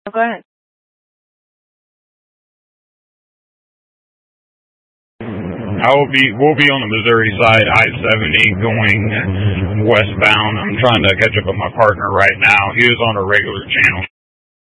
Go ahead. We'll be on the Missouri side, I-70, going westbound. I'm trying to catch up with my partner right now. He was on a regular channel.